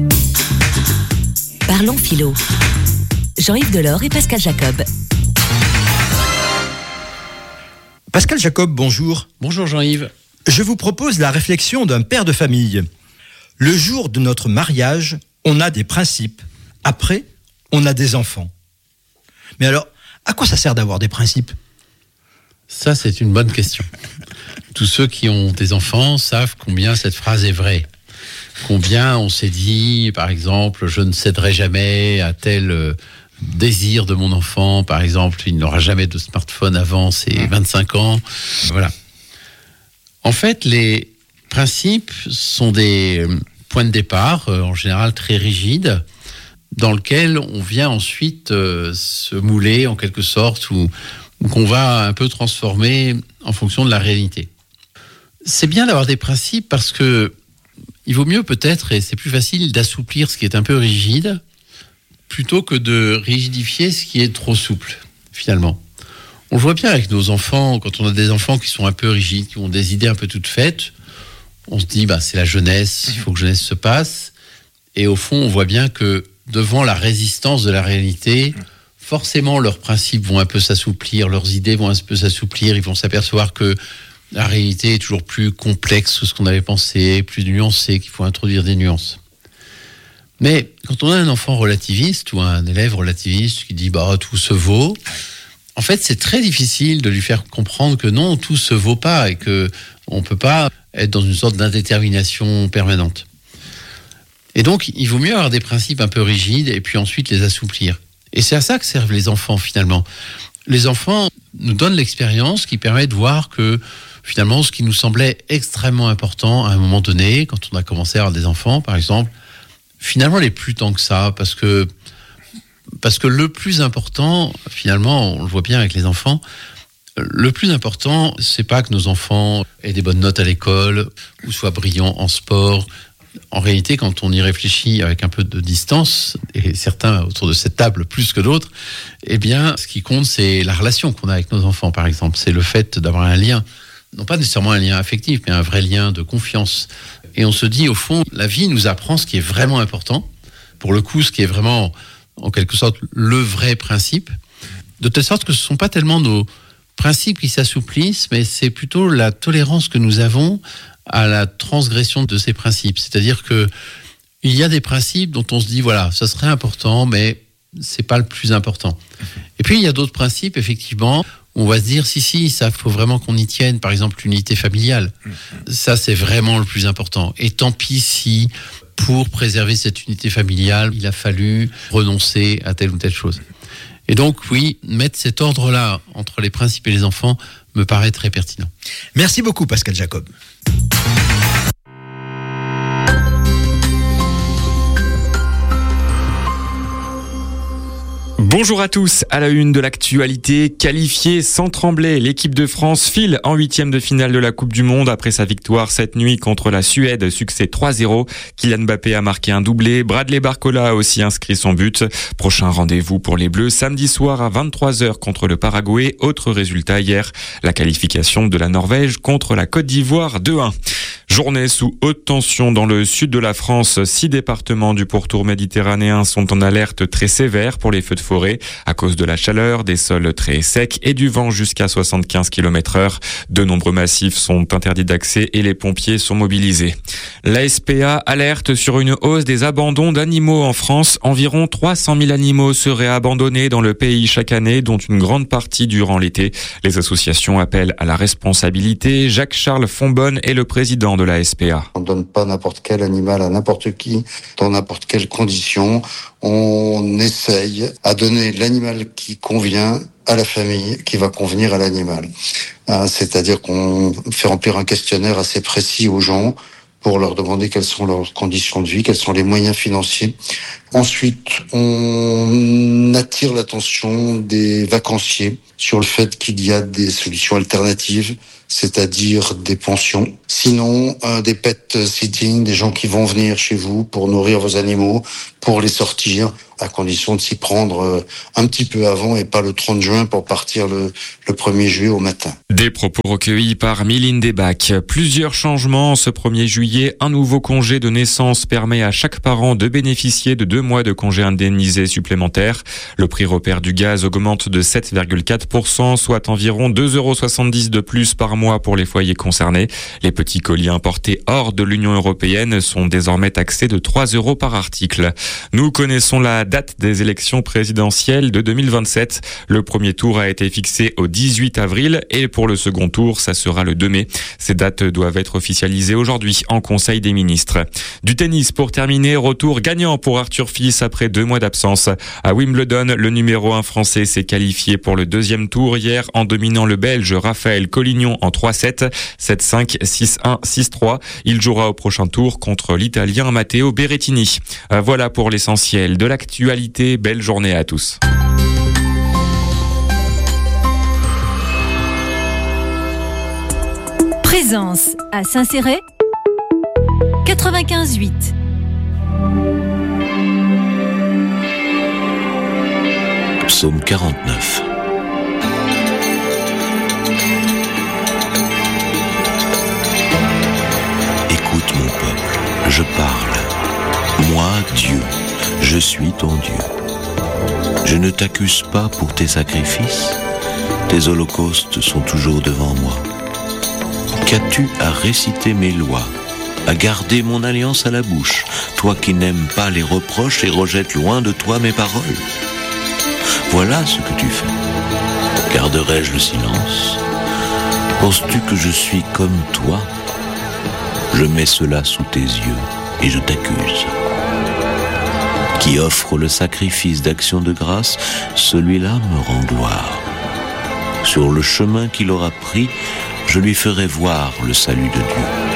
Parlons philo. Jean-Yves Delors et Pascal Jacob. Pascal Jacob, bonjour. Bonjour Jean-Yves. Je vous propose la réflexion d'un père de famille. Le jour de notre mariage, on a des principes. Après, on a des enfants. Mais alors, à quoi ça sert d'avoir des principes ? Ça, c'est une bonne question. Tous ceux qui ont des enfants savent combien cette phrase est vraie. Combien on s'est dit, par exemple, je ne céderai jamais à tel désir de mon enfant. Par exemple, il n'aura jamais de smartphone avant ses 25 ans. Voilà. En fait, les principes sont des points de départ, en général très rigides, dans lesquels on vient ensuite se mouler en quelque sorte, ou qu'on va un peu transformer en fonction de la réalité. C'est bien d'avoir des principes parce que il vaut mieux peut-être, et c'est plus facile, d'assouplir ce qui est un peu rigide, plutôt que de rigidifier ce qui est trop souple, finalement. On le voit bien avec nos enfants, quand on a des enfants qui sont un peu rigides, qui ont des idées un peu toutes faites, on se dit, c'est la jeunesse, il faut que jeunesse se passe. Et au fond, on voit bien que devant la résistance de la réalité, forcément, leurs principes vont un peu s'assouplir, leurs idées vont un peu s'assouplir, ils vont s'apercevoir que la réalité est toujours plus complexe que ce qu'on avait pensé, plus nuancée, qu'il faut introduire des nuances. Mais quand on a un enfant relativiste ou un élève relativiste qui dit tout se vaut, en fait c'est très difficile de lui faire comprendre que non, tout se vaut pas et que on peut pas être dans une sorte d'indétermination permanente. Et donc il vaut mieux avoir des principes un peu rigides et puis ensuite les assouplir. Et c'est à ça que servent les enfants finalement. Les enfants nous donnent l'expérience qui permet de voir que finalement ce qui nous semblait extrêmement important à un moment donné, quand on a commencé à avoir des enfants par exemple, finalement n'est plus tant que ça, parce que le plus important, finalement, on le voit bien avec les enfants, le plus important, c'est pas que nos enfants aient des bonnes notes à l'école ou soient brillants en sport. En réalité, quand on y réfléchit avec un peu de distance, et certains autour de cette table plus que d'autres, eh bien, ce qui compte, c'est la relation qu'on a avec nos enfants, par exemple. C'est le fait d'avoir un lien, non pas nécessairement un lien affectif, mais un vrai lien de confiance. Et on se dit, au fond, la vie nous apprend ce qui est vraiment important. Pour le coup, ce qui est vraiment, en quelque sorte, le vrai principe. De telle sorte que ce ne sont pas tellement nos principes qui s'assouplissent, mais c'est plutôt la tolérance que nous avons à la transgression de ces principes. C'est-à-dire que il y a des principes dont on se dit, voilà, ça serait important, mais c'est pas le plus important. Et puis, il y a d'autres principes, effectivement, on va se dire, si, ça, faut vraiment qu'on y tienne. Par exemple, l'unité familiale. Ça, c'est vraiment le plus important. Et tant pis si, pour préserver cette unité familiale, il a fallu renoncer à telle ou telle chose. Et donc, oui, mettre cet ordre-là entre les principes et les enfants me paraît très pertinent. Merci beaucoup, Pascal Jacob. Bonjour à tous, à la une de l'actualité, qualifiée sans trembler, l'équipe de France file en 8e de finale de la Coupe du Monde après sa victoire cette nuit contre la Suède, succès 3-0. Kylian Mbappé a marqué un doublé, Bradley Barcola a aussi inscrit son but. Prochain rendez-vous pour les Bleus samedi soir à 23h contre le Paraguay. Autre résultat hier, la qualification de la Norvège contre la Côte d'Ivoire 2-1. Journée sous haute tension dans le sud de la France. 6 départements du pourtour méditerranéen sont en alerte très sévère pour les feux de forêt à cause de la chaleur, des sols très secs et du vent jusqu'à 75 km/h. De nombreux massifs sont interdits d'accès et les pompiers sont mobilisés. La SPA alerte sur une hausse des abandons d'animaux en France. Environ 300 000 animaux seraient abandonnés dans le pays chaque année, dont une grande partie durant l'été. Les associations appellent à la responsabilité. Jacques-Charles Fonbonne est le président de la SPA. On ne donne pas n'importe quel animal à n'importe qui, dans n'importe quelle condition. On essaye à donner l'animal qui convient à la famille, qui va convenir à l'animal. C'est-à-dire qu'on fait remplir un questionnaire assez précis aux gens pour leur demander quelles sont leurs conditions de vie, quels sont les moyens financiers. Ensuite, on attire l'attention des vacanciers sur le fait qu'il y a des solutions alternatives, c'est-à-dire des pensions. Sinon, des pet sitting, des gens qui vont venir chez vous pour nourrir vos animaux, pour les sortir, à condition de s'y prendre un petit peu avant et pas le 30 juin pour partir le 1er juillet au matin. Des propos recueillis par Mylène Desbacs. Plusieurs changements. Ce 1er juillet, un nouveau congé de naissance permet à chaque parent de bénéficier de 2 mois de congé indemnisé supplémentaires. Le prix repère du gaz augmente de 7,4%, soit environ 2,70 € de plus par mois pour les foyers concernés. Les petits colis importés hors de l'Union européenne sont désormais taxés de 3 € par article. Nous connaissons la date des élections présidentielles de 2027. Le premier tour a été fixé au 18 avril et pour le second tour, ça sera le 2 mai. Ces dates doivent être officialisées aujourd'hui en Conseil des ministres. Du tennis pour terminer, retour gagnant pour Arthur Fils après 2 mois d'absence. À Wimbledon, le numéro 1 français s'est qualifié pour le deuxième tour hier en dominant le Belge Raphaël Collignon en 3-7, 7-5, 6-1, 6-3. Il jouera au prochain tour contre l'Italien Matteo Berrettini. Voilà pour l'essentiel de l'actualité. Belle journée à tous. Présence à Saint-Céré 95.8. Psaume 49. Écoute mon peuple, je parle. Moi, Dieu, je suis ton Dieu. Je ne t'accuse pas pour tes sacrifices. Tes holocaustes sont toujours devant moi. Qu'as-tu à réciter mes lois, à garder mon alliance à la bouche, toi qui n'aimes pas les reproches et rejettes loin de toi mes paroles? Voilà ce que tu fais. Garderai-je le silence? Penses-tu que je suis comme toi? Je mets cela sous tes yeux et je t'accuse. Qui offre le sacrifice d'action de grâce, celui-là me rend gloire. Sur le chemin qu'il aura pris, je lui ferai voir le salut de Dieu.